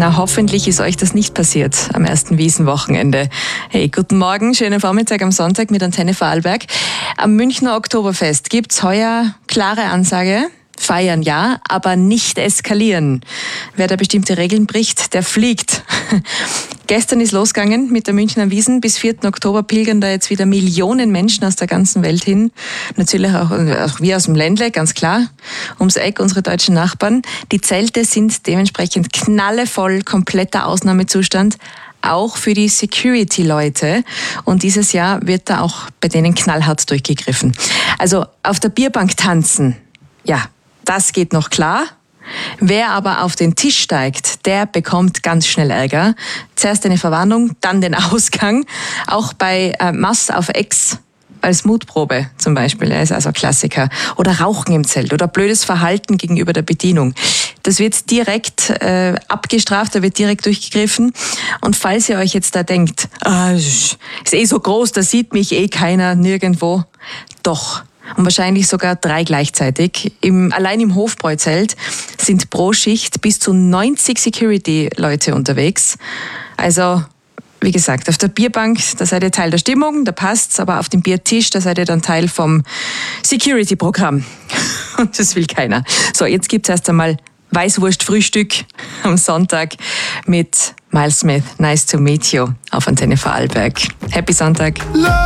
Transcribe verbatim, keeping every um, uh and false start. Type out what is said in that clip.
Na, hoffentlich ist euch das nicht passiert am ersten Wiesenwochenende. Hey, guten Morgen, schönen Vormittag am Sonntag mit Antenne Vorarlberg. Am Münchner Oktoberfest gibt's heuer klare Ansage. Feiern ja, aber nicht eskalieren. Wer da bestimmte Regeln bricht, der fliegt. Gestern ist losgegangen mit der Münchner Wiesn. Bis vierten Oktober pilgern da jetzt wieder Millionen Menschen aus der ganzen Welt hin. Natürlich auch, auch wir aus dem Ländle, ganz klar. Ums Eck, unsere deutschen Nachbarn. Die Zelte sind dementsprechend knallevoll, kompletter Ausnahmezustand. Auch für die Security-Leute. Und dieses Jahr wird da auch bei denen knallhart durchgegriffen. Also auf der Bierbank tanzen, ja, das geht noch klar. Wer aber auf den Tisch steigt, der bekommt ganz schnell Ärger. Zuerst eine Verwarnung, dann den Ausgang. Auch bei äh, Mass auf Ex als Mutprobe zum Beispiel, er ist also Klassiker. Oder Rauchen im Zelt oder blödes Verhalten gegenüber der Bedienung. Das wird direkt äh, abgestraft, da wird direkt durchgegriffen. Und falls ihr euch jetzt da denkt, ah, ist eh so groß, da sieht mich eh keiner nirgendwo. Doch. Und wahrscheinlich sogar drei gleichzeitig. Im, allein im Hofbräuzelt sind pro Schicht bis zu neunzig Security-Leute unterwegs. Also, wie gesagt, auf der Bierbank, da seid ihr Teil der Stimmung, da passt's, aber auf dem Biertisch, da seid ihr dann Teil vom Security-Programm. Und das will keiner. So, jetzt gibt's erst einmal Weißwurst-Frühstück am Sonntag mit Miles Smith. Nice to meet you auf Antenne Vorarlberg. Happy Sonntag.